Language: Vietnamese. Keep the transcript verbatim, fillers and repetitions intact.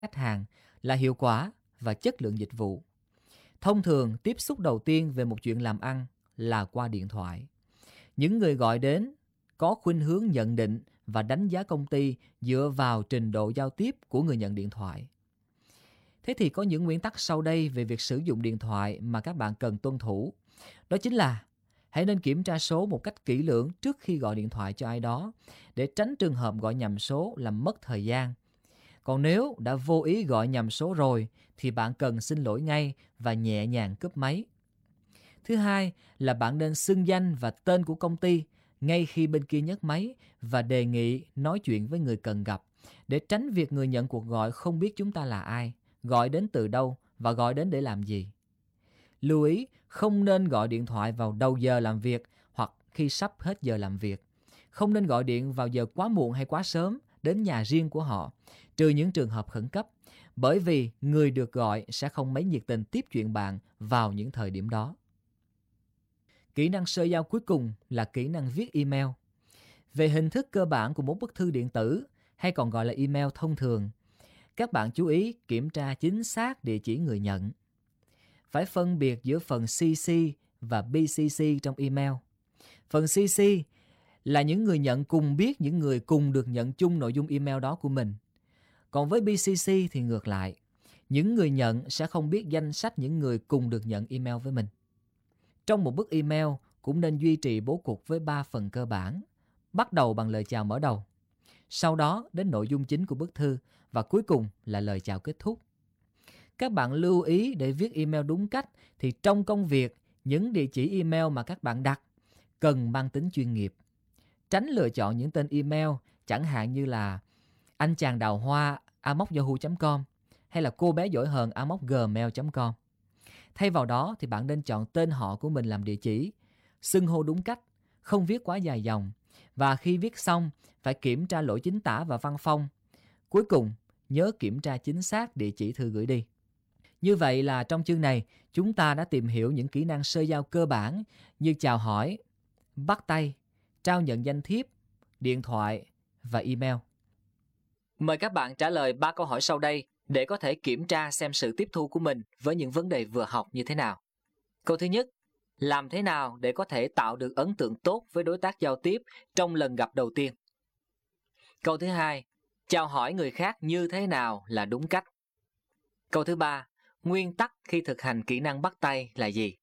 khách hàng là hiệu quả và chất lượng dịch vụ. Thông thường, tiếp xúc đầu tiên về một chuyện làm ăn là qua điện thoại. Những người gọi đến có khuynh hướng nhận định và đánh giá công ty dựa vào trình độ giao tiếp của người nhận điện thoại. Thế thì có những nguyên tắc sau đây về việc sử dụng điện thoại mà các bạn cần tuân thủ. Đó chính là hãy nên kiểm tra số một cách kỹ lưỡng trước khi gọi điện thoại cho ai đó để tránh trường hợp gọi nhầm số làm mất thời gian. Còn nếu đã vô ý gọi nhầm số rồi thì bạn cần xin lỗi ngay và nhẹ nhàng cúp máy. Thứ hai là bạn nên xưng danh và tên của công ty ngay khi bên kia nhấc máy và đề nghị nói chuyện với người cần gặp để tránh việc người nhận cuộc gọi không biết chúng ta là ai, gọi đến từ đâu và gọi đến để làm gì. Lưu ý không nên gọi điện thoại vào đầu giờ làm việc hoặc khi sắp hết giờ làm việc. Không nên gọi điện vào giờ quá muộn hay quá sớm đến nhà riêng của họ, trừ những trường hợp khẩn cấp, bởi vì người được gọi sẽ không mấy nhiệt tình tiếp chuyện bạn vào những thời điểm đó. Kỹ năng社giao cuối cùng là kỹ năng viết email. Về hình thức cơ bản của một bức thư điện tử, hay còn gọi là email thông thường, các bạn chú ý kiểm tra chính xác địa chỉ người nhận. Phải phân biệt giữa phần xê xê và bê xê xê trong email. Phần xê xê là những người nhận cùng biết những người cùng được nhận chung nội dung email đó của mình. Còn với bê xê xê thì ngược lại, những người nhận sẽ không biết danh sách những người cùng được nhận email với mình. Trong một bức email cũng nên duy trì bố cục với ba phần cơ bản, bắt đầu bằng lời chào mở đầu, sau đó đến nội dung chính của bức thư và cuối cùng là lời chào kết thúc. Các bạn lưu ý để viết email đúng cách thì trong công việc, những địa chỉ email mà các bạn đặt cần mang tính chuyên nghiệp. Tránh lựa chọn những tên email chẳng hạn như là anh chàng đào hoa a móc yahoo chấm com hay là cô bé giỏi hờn a móc gmail chấm com. Thay vào đó thì bạn nên chọn tên họ của mình làm địa chỉ, xưng hô đúng cách, không viết quá dài dòng và khi viết xong phải kiểm tra lỗi chính tả và văn phong. Cuối cùng, nhớ kiểm tra chính xác địa chỉ thư gửi đi. Như vậy là trong chương này, chúng ta đã tìm hiểu những kỹ năng社giao cơ bản như chào hỏi, bắt tay, trao nhận danh thiếp, điện thoại và email. Mời các bạn trả lời ba câu hỏi sau đây để có thể kiểm tra xem sự tiếp thu của mình với những vấn đề vừa học như thế nào. Câu thứ nhất, làm thế nào để có thể tạo được ấn tượng tốt với đối tác giao tiếp trong lần gặp đầu tiên? Câu thứ hai, chào hỏi người khác như thế nào là đúng cách? Câu thứ ba, nguyên tắc khi thực hành kỹ năng bắt tay là gì?